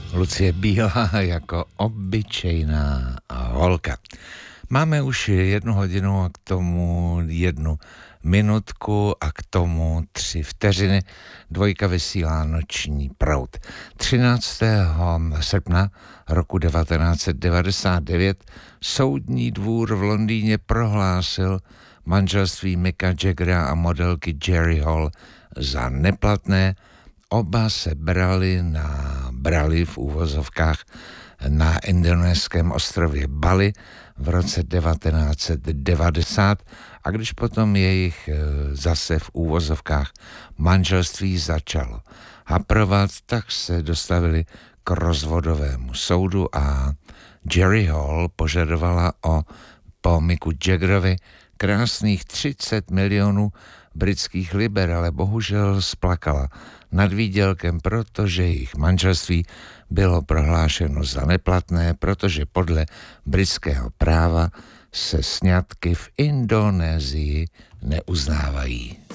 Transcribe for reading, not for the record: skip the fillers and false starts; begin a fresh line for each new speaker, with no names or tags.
Lucie Bílá jako obyčejná holka. Máme už 1 hodinu a k tomu 1 minutku a k tomu 3 vteřiny. Dvojka vysílá Noční proud. 13. srpna roku 1999 soudní dvůr v Londýně prohlásil manželství Micka Jaggera a modelky Jerry Hall za neplatné. Oba se brali v úvozovkách na indonéském ostrově Bali v roce 1990 a když potom jejich zase v úvozovkách manželství začalo haprovat, tak se dostavili k rozvodovému soudu a Jerry Hall požadovala po Micku Jaggerovi krásných 30 milionů britských liber, ale bohužel splakala nad výdělkem, protože jejich manželství bylo prohlášeno za neplatné, protože podle britského práva se sňatky v Indonésii neuznávají.